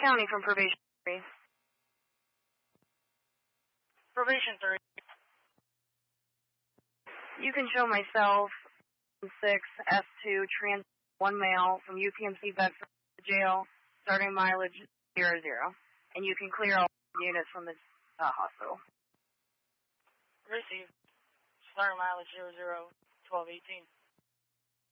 County from Probation 3. Probation 3. You can show myself 6S2 trans 1 male from UPMC Bedford to jail, starting mileage 00. And you can clear all units from the hospital. Received. Starting mileage 00, 1218.